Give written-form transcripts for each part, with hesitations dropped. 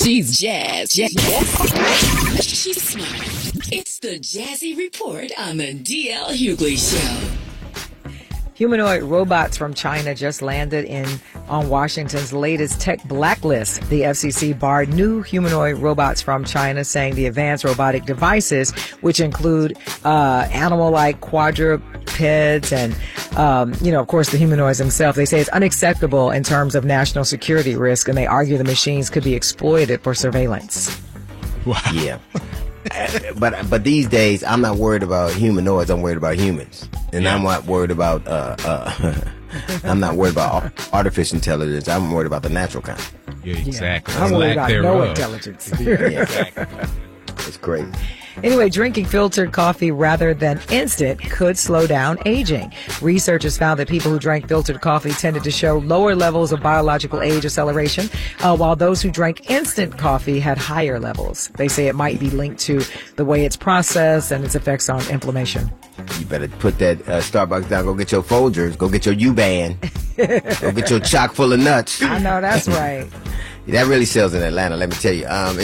She's Jazz. She's smart. It's the Jazzy Report on the DL Hughley Show. Humanoid robots from China just landed on Washington's latest tech blacklist. The FCC barred new humanoid robots from China, saying the advanced robotic devices, which include animal-like quadrupeds and, of course, the humanoids themselves, they say it's unacceptable in terms of national security risk, and they argue the machines could be exploited for surveillance. Wow. Yeah. But these days, I'm not worried about humanoids. I'm worried about humans, and I'm not worried about I'm not worried about artificial intelligence. I'm worried about the natural kind. Yeah, exactly. I'm worried about no intelligence. Yeah, exactly. It's great. Anyway, drinking filtered coffee rather than instant could slow down aging. Researchers found that people who drank filtered coffee tended to show lower levels of biological age acceleration, while those who drank instant coffee had higher levels. They say it might be linked to the way it's processed and its effects on inflammation. You better put that Starbucks down. Go get your Folgers. Go get your U-Band. Go get your chock full of nuts. I know, that's right. That really sells in Atlanta, let me tell you.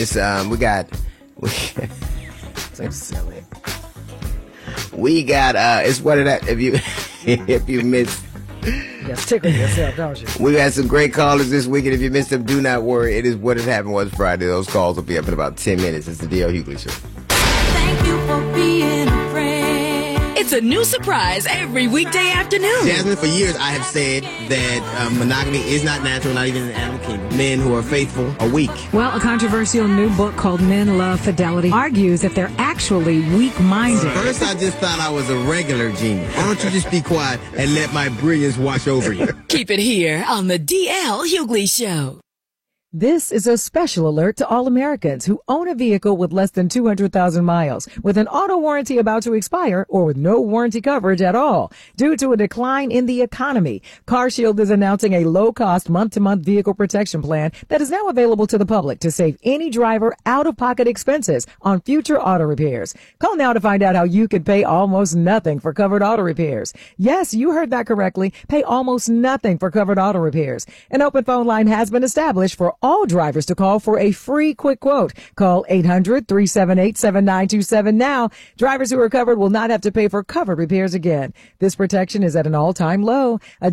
So silly. We got it's what it if you missed. You just tickle yourself, don't you? We got some great callers this week, and if you missed them, do not worry. It is What It Happened Was Friday. Those calls will be up in about 10 minutes. It's the D.L. Hughley Show. Thank you for being a friend. It's a new surprise every weekday afternoon. Jasmine, for years I have said that monogamy is not natural, not even in the animal kingdom. Men who are faithful are weak. Well, a controversial new book called Men Love Fidelity argues that they're actually weak-minded. First, I just thought I was a regular genius. Why don't you just be quiet and let my brilliance wash over you? Keep it here on the DL Hughley Show. This is a special alert to all Americans who own a vehicle with less than 200,000 miles, with an auto warranty about to expire, or with no warranty coverage at all. Due to a decline in the economy, CarShield is announcing a low-cost month-to-month vehicle protection plan that is now available to the public to save any driver out-of-pocket expenses on future auto repairs. Call now to find out how you could pay almost nothing for covered auto repairs. Yes, you heard that correctly. Pay almost nothing for covered auto repairs. An open phone line has been established for all drivers to call for a free quick quote. Call 800-378-7927 now. Drivers who are covered will not have to pay for covered repairs again. This protection is at an all-time low.